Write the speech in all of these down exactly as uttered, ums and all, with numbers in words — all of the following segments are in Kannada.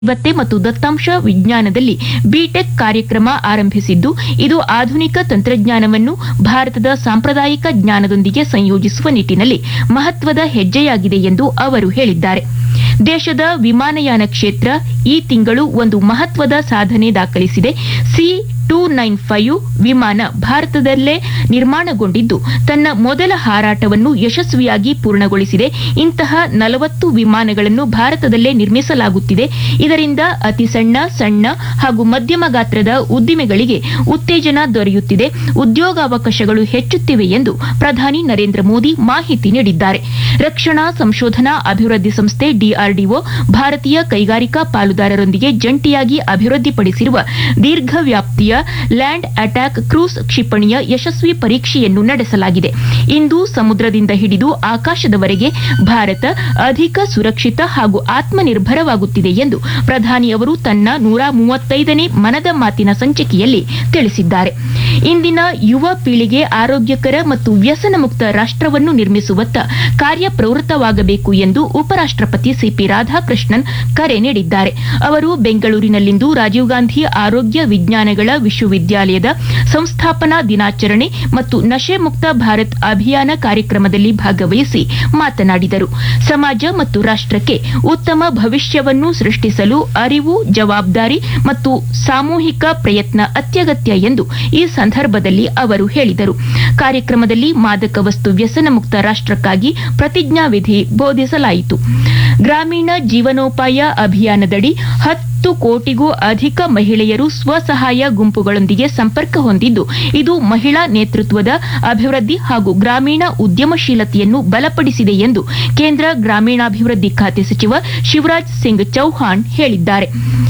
ದೈವತ್ತೆ ಮತ್ತು ದತ್ತಾಂಶ ವಿಜ್ಞಾನದಲ್ಲಿ ಬಿಟೆಕ್ ಕಾರ್ಯಕ್ರಮ ಆರಂಭಿಸಿದ್ದು, ಇದು ಆಧುನಿಕ ತಂತ್ರಜ್ಞಾನವನ್ನು ಭಾರತದ ಸಾಂಪ್ರದಾಯಿಕ ಜ್ಞಾನದೊಂದಿಗೆ ಸಂಯೋಜಿಸುವ ನಿಟ್ಟಿನಲ್ಲಿ ಮಹತ್ವದ ಹೆಜ್ಜೆಯಾಗಿದೆ ಎಂದು ಅವರು ಹೇಳಿದ್ದಾರೆ. ದೇಶದ ವಿಮಾನಯಾನ ಕ್ಷೇತ್ರ ಈ ತಿಂಗಳು ಒಂದು ಮಹತ್ವದ ಸಾಧನೆ ದಾಖಲಿಸಿದೆ. ಸಿ ಟೂ ನೈನ್ ಫೈವ್ ವಿಮಾನ ಭಾರತದಲ್ಲೇ ನಿರ್ಮಾಣಗೊಂಡಿದ್ದು, ತನ್ನ ಮೊದಲ ಹಾರಾಟವನ್ನು ಯಶಸ್ವಿಯಾಗಿ ಪೂರ್ಣಗೊಳಿಸಿದೆ. ಇಂತಹ ನಲವತ್ತು ವಿಮಾನಗಳನ್ನು ಭಾರತದಲ್ಲೇ ನಿರ್ಮಿಸಲಾಗುತ್ತಿದೆ. ಇದರಿಂದ ಅತಿ ಸಣ್ಣ, ಸಣ್ಣ ಹಾಗೂ ಮಧ್ಯಮ ಗಾತ್ರದ ಉದ್ದಿಮೆಗಳಿಗೆ ಉತ್ತೇಜನ ದೊರೆಯುತ್ತಿದೆ, ಉದ್ಯೋಗಾವಕಾಶಗಳು ಹೆಚ್ಚುತ್ತಿವೆ ಎಂದು ಪ್ರಧಾನಿ ನರೇಂದ್ರ ಮೋದಿ ಮಾಹಿತಿ ನೀಡಿದ್ದಾರೆ. ರಕ್ಷಣಾ ಸಂಶೋಧನಾ ಅಭಿವೃದ್ಧಿ ಸಂಸ್ಥೆ ಡಿಆರ್ಡಿಒ ಭಾರತೀಯ ಕೈಗಾರಿಕಾ ಪಾಲುದಾರರೊಂದಿಗೆ ಜಂಟಿಯಾಗಿ ಅಭಿವೃದ್ಧಿಪಡಿಸಿರುವ ದೀರ್ಘವ್ಯಾಪ್ತಿಯ ಲ್ಯಾಂಡ್ ಅಟ್ಯಾಕ್ ಕ್ರೂಸ್ ಕ್ಷಿಪಣಿಯ ಯಶಸ್ವಿ ಪರೀಕ್ಷೆಯನ್ನು ನಡೆಸಲಾಗಿದೆ. ಇಂದು ಸಮುದ್ರದಿಂದ ಹಿಡಿದು ಆಕಾಶದವರೆಗೆ ಭಾರತ ಅಧಿಕ ಸುರಕ್ಷಿತ ಹಾಗೂ ಆತ್ಮನಿರ್ಭರವಾಗುತ್ತಿದೆ ಎಂದು ಪ್ರಧಾನಿ ಅವರು ತನ್ನ ನೂರ ಮೂವತ್ತೈದನೇ ಮನದ ಮಾತಿನ ಸಂಚಿಕೆಯಲ್ಲಿ ತಿಳಿಸಿದ್ದಾರೆ. ಇಂದಿನ ಯುವ ಪೀಳಿಗೆ ಆರೋಗ್ಯಕರ ಮತ್ತು ವ್ಯಸನ ಮುಕ್ತ ರಾಷ್ಟವನ್ನು ನಿರ್ಮಿಸುವತ್ತ ಕಾರ್ಯಪ್ರವೃತ್ತವಾಗಬೇಕು ಎಂದು ಉಪರಾಷ್ಟಪತಿ ಸಿಪಿ ರಾಧಾಕೃಷ್ಣನ್ ಕರೆ ನೀಡಿದ್ದಾರೆ. ಅವರು ಬೆಂಗಳೂರಿನಲ್ಲಿಂದು ರಾಜೀವ್ ಗಾಂಧಿ ಆರೋಗ್ಯ ವಿಜ್ಞಾನಗಳ ವಿಶ್ವವಿದ್ಯಾಲಯದ ಸಂಸ್ಥಾಪನಾ ದಿನಾಚರಣೆ ಮತ್ತು ನಶೆ ಮುಕ್ತ ಭಾರತ್ ಅಭಿಯಾನ ಕಾರ್ಯಕ್ರಮದಲ್ಲಿ ಭಾಗವಹಿಸಿ ಮಾತನಾಡಿದರು. ಸಮಾಜ ಮತ್ತು ರಾಷ್ಟಕ್ಕೆ ಉತ್ತಮ ಭವಿಷ್ಯವನ್ನು ಸೃಷ್ಟಿಸಲು ಅರಿವು, ಜವಾಬ್ದಾರಿ ಮತ್ತು ಸಾಮೂಹಿಕ ಪ್ರಯತ್ನ ಅತ್ಯಗತ್ಯ ಎಂದು ಈ ಸಂದರ್ಭದಲ್ಲಿ ಅವರು ಹೇಳಿದರು. ಕಾರ್ಯಕ್ರಮದಲ್ಲಿ ಮಾದಕ ವಸ್ತು ವ್ಯಸನ ಮುಕ್ತ ರಾಷ್ಟಕ್ಕಾಗಿ ಪ್ರತಿಜ್ಞಾವಿಧಿ ಬೋಧಿಸಲಾಯಿತು. ಗ್ರಾಮೀಣ ಜೀವನೋಪಾಯ ಅಭಿಯಾನದಡಿ ಹತ್ತು ಕೋಟಿಗೂ ಅಧಿಕ ಮಹಿಳೆಯರು ಸ್ವಸಹಾಯ ಗುಂಪುಗಳೊಂದಿಗೆ ಸಂಪರ್ಕ ಹೊಂದಿದ್ದು, ಇದು ಮಹಿಳಾ ನೇತೃತ್ವದ ಅಭಿವೃದ್ಧಿ ಹಾಗೂ ಗ್ರಾಮೀಣ ಉದ್ಯಮಶೀಲತೆಯನ್ನು ಬಲಪಡಿಸಿದೆ ಎಂದು ಕೇಂದ್ರ ಗ್ರಾಮೀಣಾಭಿವೃದ್ಧಿ ಖಾತೆ ಸಚಿವ ಶಿವರಾಜ್ ಸಿಂಗ್ ಚೌಹಾಣ್ ಹೇಳಿದ್ದಾರೆ.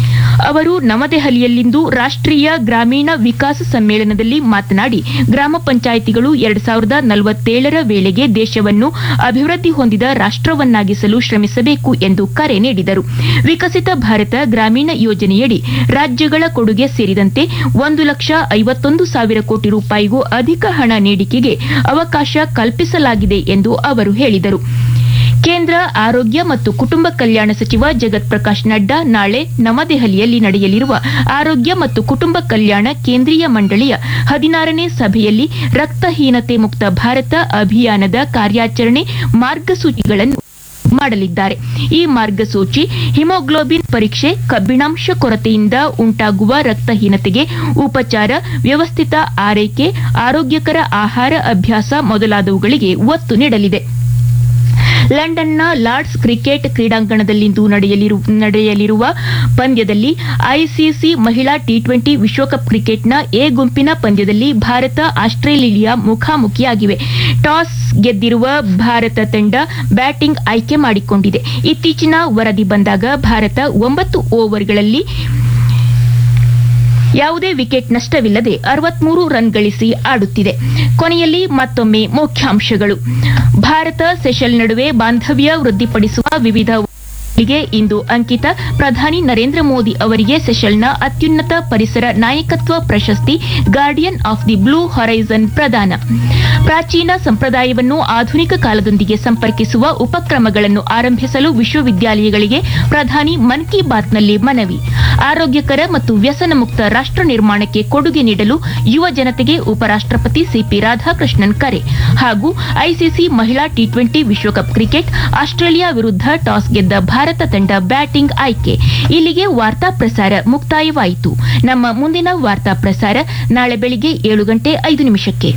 ಅವರು ನವದೆಹಲಿಯಲ್ಲಿಂದು ರಾಷ್ಟೀಯ ಗ್ರಾಮೀಣ ವಿಕಾಸ ಸಮ್ಮೇಳನದಲ್ಲಿ ಮಾತನಾಡಿ, ಗ್ರಾಮ ಪಂಚಾಯಿತಿಗಳು ಎರಡು ಸಾವಿರದ ನಲವತ್ತೇಳರ ವೇಳೆಗೆ ದೇಶವನ್ನು ಅಭಿವೃದ್ಧಿ ಹೊಂದಿದ ರಾಷ್ಟವನ್ನಾಗಿಸಲು ಶ್ರಮಿಸಬೇಕು ಎಂದು ಕರೆ ನೀಡಿದರು. ವಿಕಸಿತ ಭಾರತ ಗ್ರಾಮೀಣ ಯೋಜನೆಯಡಿ ರಾಜ್ಯಗಳ ಕೊಡುಗೆ ಸೇರಿದಂತೆ ಒಂದು ಲಕ್ಷ ಐವತ್ತೊಂದು ಸಾವಿರ ಕೋಟಿ ರೂಪಾಯಿಗೂ ಅಧಿಕ ಹಣ ನೀಡಿಕೆಗೆ ಅವಕಾಶ ಕಲ್ಪಿಸಲಾಗಿದೆ ಎಂದು ಅವರು ಹೇಳಿದರು. ಕೇಂದ್ರ ಆರೋಗ್ಯ ಮತ್ತು ಕುಟುಂಬ ಕಲ್ಯಾಣ ಸಚಿವ ಜಗತ್ ಪ್ರಕಾಶ್ ನಡ್ಡಾ ನಾಳೆ ನವದೆಹಲಿಯಲ್ಲಿ ನಡೆಯಲಿರುವ ಆರೋಗ್ಯ ಮತ್ತು ಕುಟುಂಬ ಕಲ್ಯಾಣ ಕೇಂದ್ರೀಯ ಮಂಡಳಿಯ ಹದಿನಾರನೇ ಸಭೆಯಲ್ಲಿ ರಕ್ತಹೀನತೆ ಮುಕ್ತ ಭಾರತ ಅಭಿಯಾನದ ಕಾರ್ಯಾಚರಣೆ ಮಾರ್ಗಸೂಚಿಗಳನ್ನು ಮಾಡಲಿದ್ದಾರೆ. ಈ ಮಾರ್ಗಸೂಚಿ ಹಿಮೋಗ್ಲೋಬಿನ್ ಪರೀಕ್ಷೆ, ಕಬ್ಬಿಣಾಂಶ ಕೊರತೆಯಿಂದ ಉಂಟಾಗುವ ರಕ್ತಹೀನತೆಗೆ ಉಪಚಾರ, ವ್ಯವಸ್ಥಿತ ಆರೈಕೆ, ಆರೋಗ್ಯಕರ ಆಹಾರ ಅಭ್ಯಾಸ ಮೊದಲಾದವುಗಳಿಗೆ ಒತ್ತು ನೀಡಲಿದೆ. ಲಂಡನ್ನ ಲಾರ್ಡ್ಸ್ ಕ್ರಿಕೆಟ್ ಕ್ರೀಡಾಂಗಣದಲ್ಲಿಂದು ನಡೆಯಲಿರುವ ಪಂದ್ಯದಲ್ಲಿ ಐಸಿಸಿ ಮಹಿಳಾ ಟಿ ಟ್ವೆಂಟಿ ವಿಶ್ವಕಪ್ ಕ್ರಿಕೆಟ್ನ ಎ ಗುಂಪಿನ ಪಂದ್ಯದಲ್ಲಿ ಭಾರತ ಆಸ್ಟ್ರೇಲಿಯಾ ಮುಖಾಮುಖಿಯಾಗಿವೆ. ಟಾಸ್ ಗೆದ್ದಿರುವ ಭಾರತ ತಂಡ ಬ್ಯಾಟಿಂಗ್ ಆಯ್ಕೆ ಮಾಡಿಕೊಂಡಿದೆ. ಇತ್ತೀಚಿನ ವರದಿ ಬಂದಾಗ ಭಾರತ ಒಂಬತ್ತು ಓವರ್ಗಳಲ್ಲಿ ಯಾವುದೇ ವಿಕೆಟ್ ನಷ್ಟವಿಲ್ಲದೆ ಅರವತ್ಮೂರು ರನ್ ಗಳಿಸಿ ಆಡುತ್ತಿದೆ. ಕೊನೆಯಲ್ಲಿ ಮತ್ತೊಮ್ಮೆ ಮುಖ್ಯಾಂಶಗಳು. ಭಾರತ ಸೆಷೆಲ್ ನಡುವೆ ಬಾಂಧವ್ಯ ವೃದ್ಧಿಪಡಿಸುವ ವಿವಿಧ ಗೆ ಇಂದು ಅಂಕಿತ. ಪ್ರಧಾನಿ ನರೇಂದ್ರ ಮೋದಿ ಅವರಿಗೆ ಸೆಷೆಲ್ನ ಅತ್ಯುನ್ನತ ಪರಿಸರ ನಾಯಕತ್ವ ಪ್ರಶಸ್ತಿ guardian of the blue horizon ಪ್ರದಾನ. ಪ್ರಾಚೀನ ಸಂಪ್ರದಾಯವನ್ನು ಆಧುನಿಕ ಕಾಲದೊಂದಿಗೆ ಸಂಪರ್ಕಿಸುವ ಉಪಕ್ರಮಗಳನ್ನು ಆರಂಭಿಸಲು ವಿಶ್ವವಿದ್ಯಾಲಯಗಳಿಗೆ ಪ್ರಧಾನಿ ಮನ್ ಕಿ ಬಾತ್ನಲ್ಲಿ ಮನವಿ. ಆರೋಗ್ಯಕರ ಮತ್ತು ವ್ಯಸನ ಮುಕ್ತ ರಾಷ್ಟ ನಿರ್ಮಾಣಕ್ಕೆ ಕೊಡುಗೆ ನೀಡಲು ಯುವ ಜನತೆಗೆ ಉಪರಾಷ್ಟಪತಿ ಸಿಪಿ ರಾಧಾಕೃಷ್ಣನ್ ಕರೆ. ಹಾಗೂ ಐಸಿಸಿ ಮಹಿಳಾ ಟಿ ಟ್ವೆಂಟಿ ವಿಶ್ವಕಪ್ ಕ್ರಿಕೆಟ್, ಆಸ್ಟ್ರೇಲಿಯಾ ವಿರುದ್ಧ ಟಾಸ್ ಗೆದ್ದ ಭಾರತ ತಂಡ ಬ್ಯಾಟಿಂಗ್ ಆಯ್ಕೆ. ಇಲ್ಲಿಗೆ ವಾರ್ತಾ ಪ್ರಸಾರ ಮುಕ್ತಾಯವಾಯಿತು. ನಮ್ಮ ಮುಂದಿನ ವಾರ್ತಾ ಪ್ರಸಾರ ನಾಳೆ ಬೆಳಿಗ್ಗೆ ಏಳು ಗಂಟೆ ಐದು ನಿಮಿಷಕ್ಕೆ.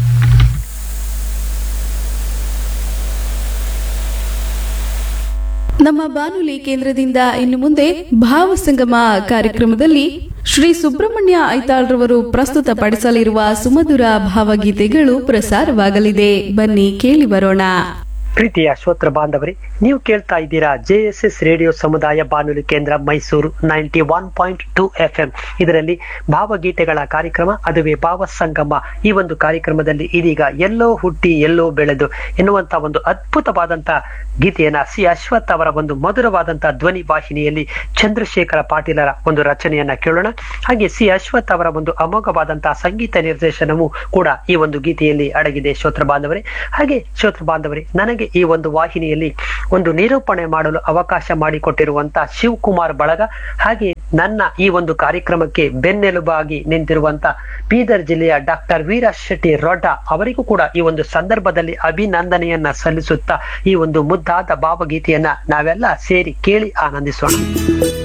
ನಮ್ಮ ಬಾನುಲಿ ಕೇಂದ್ರದಿಂದ ಇನ್ನು ಮುಂದೆ ಭಾವಸಂಗಮ ಕಾರ್ಯಕ್ರಮದಲ್ಲಿ ಶ್ರೀ ಸುಬ್ರಹ್ಮಣ್ಯ ಐತಾಳ್ರವರು ಪ್ರಸ್ತುತಪಡಿಸಲಿರುವ ಸುಮಧುರ ಭಾವಗೀತೆಗಳು ಪ್ರಸಾರವಾಗಲಿದೆ. ಬನ್ನಿ ಕೇಳಿ ಬರೋಣ. ಪ್ರೀತಿಯ ಶ್ರೋತೃ ಬಾಂಧವರೇ, ನೀವು ಕೇಳ್ತಾ ಇದ್ದೀರಾ ಜೆಎಸ್ಎಸ್ ರೇಡಿಯೋ ಸಮುದಾಯ ಬಾನುಲಿ ಕೇಂದ್ರ Mysuru ninety one point two F M. ಇದರಲ್ಲಿ ಭಾವಗೀತೆಗಳ ಕಾರ್ಯಕ್ರಮ, ಅದುವೇ ಭಾವ ಸಂಗಮ. ಈ ಒಂದು ಕಾರ್ಯಕ್ರಮದಲ್ಲಿ ಇದೀಗ ಎಲ್ಲೋ ಹುಟ್ಟಿ ಎಲ್ಲೋ ಬೆಳೆದು ಎನ್ನುವಂತ ಒಂದು ಅದ್ಭುತವಾದಂತ ಗೀತೆಯನ್ನ ಸಿ ಅಶ್ವಥ್ ಅವರ ಒಂದು ಮಧುರವಾದಂತಹ ಧ್ವನಿ ವಾಹಿನಿಯಲ್ಲಿ ಚಂದ್ರಶೇಖರ ಪಾಟೀಲರ ಒಂದು ರಚನೆಯನ್ನ ಕೇಳೋಣ. ಹಾಗೆ ಸಿ ಅಶ್ವಥ್ ಅವರ ಒಂದು ಅಮೋಘವಾದಂತಹ ಸಂಗೀತ ನಿರ್ದೇಶನವೂ ಕೂಡ ಈ ಒಂದು ಗೀತೆಯಲ್ಲಿ ಅಡಗಿದೆ ಶ್ರೋತೃ ಬಾಂಧವರೇ. ಹಾಗೆ ಶ್ರೋತೃ ಬಾಂಧವರೇ, ನನಗೆ ನಮಗೆ ಈ ಒಂದು ವಾಹಿನಿಯಲ್ಲಿ ಒಂದು ನಿರೂಪಣೆ ಮಾಡಲು ಅವಕಾಶ ಮಾಡಿಕೊಟ್ಟಿರುವಂತ ಶಿವಕುಮಾರ್ ಬಳಗ, ಹಾಗೆ ನನ್ನ ಈ ಒಂದು ಕಾರ್ಯಕ್ರಮಕ್ಕೆ ಬೆನ್ನೆಲುಬಾಗಿ ನಿಂತಿರುವಂತ ಬೀದರ್ ಜಿಲ್ಲೆಯ ಡಾಕ್ಟರ್ ವೀರ ಶೆಟ್ಟಿ ರೊಡ್ಡ ಅವರಿಗೂ ಕೂಡ ಈ ಒಂದು ಸಂದರ್ಭದಲ್ಲಿ ಅಭಿನಂದನೆಯನ್ನ ಸಲ್ಲಿಸುತ್ತಾ ಈ ಒಂದು ಮುದ್ದಾದ ಭಾವಗೀತೆಯನ್ನ ನಾವೆಲ್ಲ ಸೇರಿ ಕೇಳಿ ಆನಂದಿಸೋಣ.